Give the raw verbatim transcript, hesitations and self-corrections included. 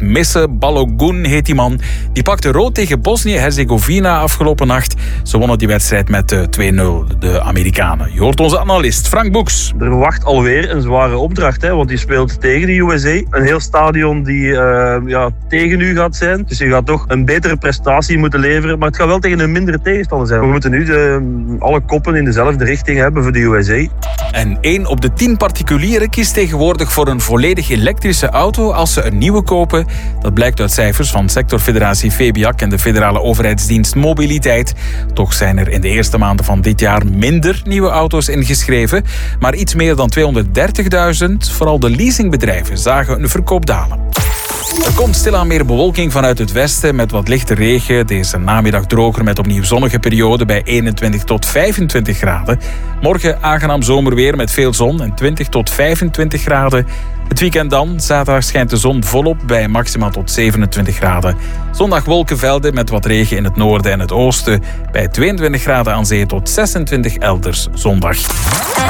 uit Missen. Balogun heet die man. Die pakte rood tegen Bosnië-Herzegovina afgelopen nacht. Ze wonnen die wedstrijd met twee nul, de Amerikanen. Je hoort onze analist Frank Boeks. Er wacht alweer een zware opdracht, hè, want die speelt tegen de U S A. Een heel stadion die uh, ja, tegen u gaat zijn. Dus je gaat toch een betere prestatie moeten leveren. Maar het gaat wel tegen een mindere tegenstander zijn. We moeten nu de, alle koppen in dezelfde richting hebben voor de U S A. En één op de tien particulieren kiest tegenwoordig voor een volledig elektrische auto als ze een nieuwe kopen. Dat blijkt uit cijfers van sectorfederatie Febiak en de federale overheidsdienst Mobiliteit. Toch zijn er in de eerste maanden van dit jaar minder nieuwe auto's ingeschreven. Maar iets meer dan tweehonderddertigduizend. Vooral de leasingbedrijven zagen een verkoop dalen. Er komt stilaan meer bewolking vanuit het westen met wat lichte regen. Deze namiddag droger met opnieuw zonnige periode bij eenentwintig tot vijfentwintig graden. Morgen aangenaam zomerweer met veel zon en twintig tot vijfentwintig graden. Het weekend dan. Zaterdag schijnt de zon volop bij maximaal tot zevenentwintig graden. Zondag wolkenvelden met wat regen in het noorden en het oosten. Bij tweeëntwintig graden aan zee tot zesentwintig elders zondag.